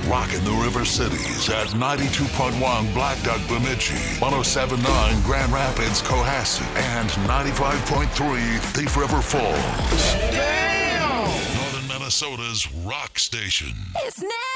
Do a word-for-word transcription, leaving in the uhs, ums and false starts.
Rocking the River Cities at ninety-two point one Black Duck Bemidji, one oh seven point nine Grand Rapids Cohasset, and ninety-five point three Thief River Falls. Damn! Northern Minnesota's rock station. It's